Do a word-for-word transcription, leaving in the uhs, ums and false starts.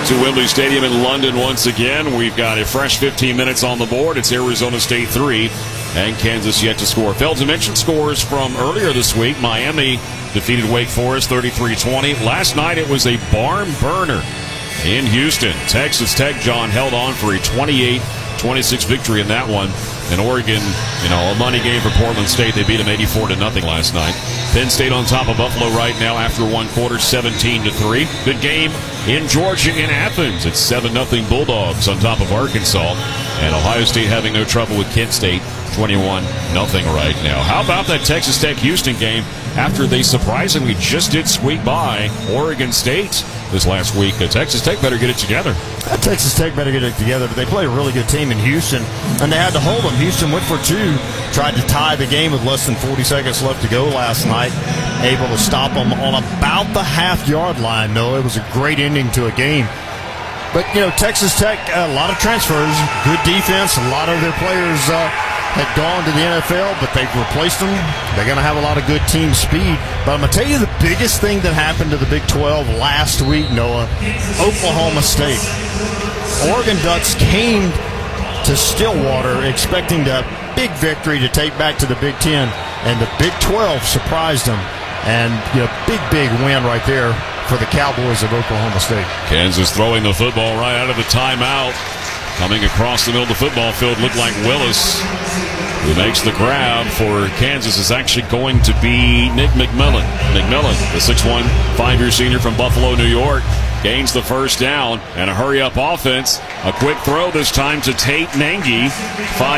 to Wembley Stadium in London once again. We've got a fresh fifteen minutes on the board. It's Arizona State three and Kansas yet to score. Failed to mention scores from earlier this week. Miami defeated Wake Forest thirty-three twenty. Last night it was a barn burner in Houston. Texas Tech, John, held on for a twenty-eight twenty-six victory in that one. And Oregon, you know, a money game for Portland State. They beat them eighty-four to nothing last night. Penn State on top of Buffalo right now after one quarter, seventeen to three. Good game in Georgia in Athens. It's seven nothing Bulldogs on top of Arkansas. And Ohio State having no trouble with Kent State, twenty-one nothing right now. How about that Texas Tech-Houston game after they surprisingly just did squeak by Oregon State this last week? Uh, Texas Tech better get it together. Uh, Texas Tech better get it together, but they play a really good team in Houston, and they had to hold them. Houston went for two, tried to tie the game with less than forty seconds left to go last night, able to stop them on about the half-yard line, though. It was a great ending to a game. But, you know, Texas Tech, a lot of transfers, good defense. A lot of their players uh, had gone to the N F L, but they've replaced them. They're going to have a lot of good team speed. But I'm going to tell you the biggest thing that happened to the Big twelve last week, Noah, Oklahoma State. Oregon Ducks came to Stillwater expecting a big victory to take back to the Big Ten, and the Big twelve surprised them. And, you know, big, big win right there for the Cowboys of Oklahoma State. Kansas throwing the football right out of the timeout. Coming across the middle of the football field looked like Willis, who makes the grab for Kansas. Is actually going to be Nick McMillan. McMillan, the six one, five-year senior from Buffalo, New York, gains the first down and a hurry-up offense. A quick throw this time to Tate Nangi. Five